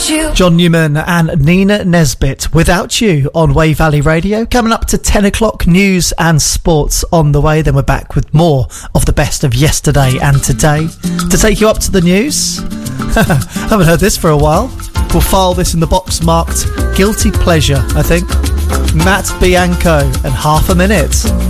John Newman and Nina Nesbitt, Without You, on Way Valley Radio. Coming up to 10 o'clock, news and sports on the way. Then we're back with more of the best of yesterday and today. To take you up to the news, haven't heard this for a while. We'll file this in the box marked Guilty Pleasure, I think. Matt Bianco and Half a Minute.